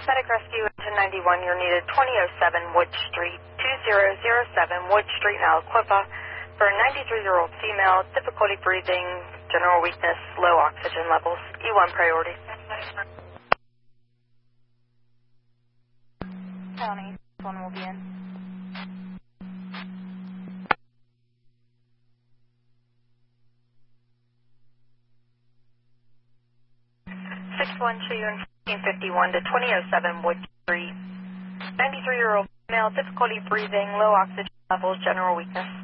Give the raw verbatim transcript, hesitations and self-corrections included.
Medic Rescue to ninety-one, you're needed twenty oh seven Wood Street, two zero zero seven Wood Street in Aliquippa for a ninety-three-year-old female, difficulty breathing, general weakness, low oxygen levels, E one priority. County, this one will be in. six one two and fourteen fifty-one to twenty oh seven Wood Street. ninety-three-year-old female, difficulty breathing, low oxygen levels, general weakness.